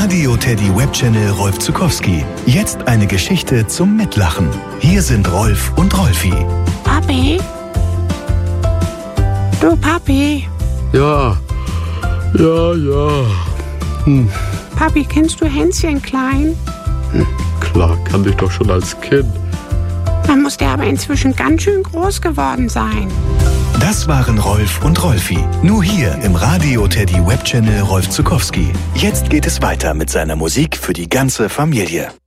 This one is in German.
Radio Teddy Webchannel Rolf Zuckowski. Jetzt eine Geschichte zum Mitlachen. Hier sind Rolf und Rolfi. Papi? Du Papi? Ja. Papi, kennst du Hänschen Klein? Klar, kann ich doch schon als Kind. Dann muss der aber inzwischen ganz schön groß geworden sein. Das waren Rolf und Rolfi. Nur hier im Radio Teddy Webchannel Rolf Zuckowski. Jetzt geht es weiter mit seiner Musik für die ganze Familie.